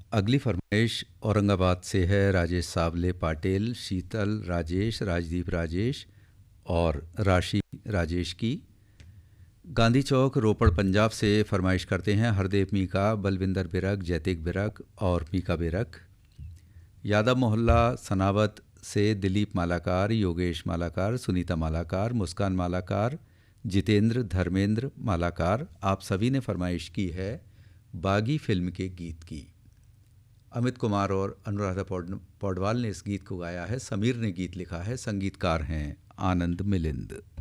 अगली फरमाइश औरंगाबाद से है राजेश सावले पाटिल, शीतल राजेश, राजदीप राजेश और राशि राजेश की। गांधी चौक रोपड़ पंजाब से फरमाइश करते हैं हरदेव मीका, बलविंदर बिरक, जैतिक बिरक और मीका बिरक। यादव मोहल्ला सनावत से दिलीप मालाकार, योगेश मालाकार, सुनीता मालाकार, मुस्कान मालाकार, जितेंद्र धर्मेंद्र मालाकार, आप सभी ने फरमाइश की है बागी फिल्म के गीत की। अमित कुमार और अनुराधा पौडवाल ने इस गीत को गाया है। समीर ने गीत लिखा है, संगीतकार हैं आनंद मिलिंद।